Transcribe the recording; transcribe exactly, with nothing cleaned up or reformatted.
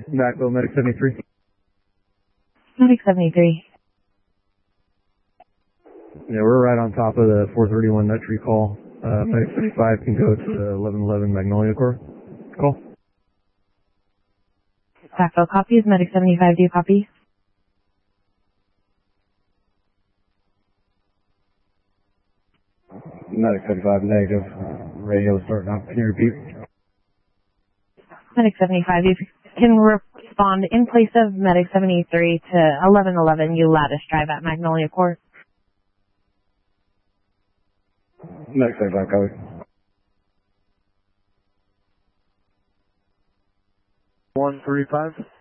Macville, Medic seventy-three. Medic seventy-three. Yeah, we're right on top of the four thirty-one Nut Tree call. Uh, Medic seventy-five can go to the eleven eleven Magnolia Core. Call. Macville copies. Medic seventy-five, do you copy? Medic seventy-five, negative. Radio starting up. Can you repeat? Medic seventy-five, you can respond in place of Medic seventy-three to eleven eleven U Lattice Drive at Magnolia Court. Medic seventy-five, copy. one three five.